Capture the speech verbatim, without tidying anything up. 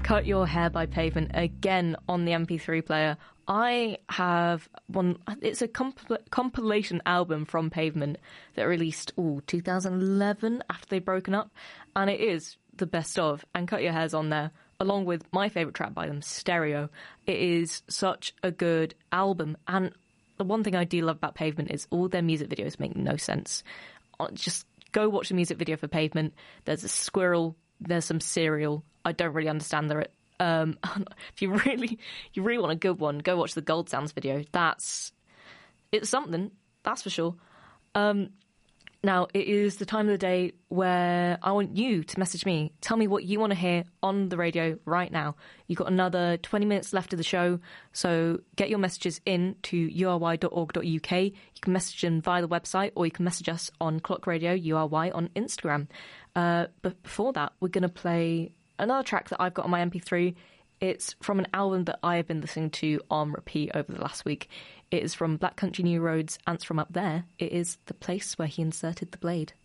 Cut Your Hair by Pavement, again on the M P three player. I have one, it's a comp- compilation album from Pavement that released, ooh, two thousand eleven after they'd broken up, and it is the best of, and Cut Your Hair's on there, along with my favourite track by them, Stereo. It is such a good album, and the one thing I do love about Pavement is all their music videos make no sense. Just go watch the music video for Pavement. There's a squirrel, there's some cereal. I don't really understand the. Um, if you really, you really want a good one, go watch the Gold Sounds video. That's it's something, that's for sure. Um, now it is the time of the day where I want you to message me. Tell me what you want to hear on the radio right now. You've got another twenty minutes left of the show, so get your messages in to u r y dot org dot u k. You can message them via the website, or you can message us on Clock Radio U R Y on Instagram. Uh, but before that, we're going to play another track that I've got on my M P three. It's from an album that I have been listening to on repeat over the last week. It is from Black Country New Roads, Ants From Up There. It is The Place Where He Inserted the Blade.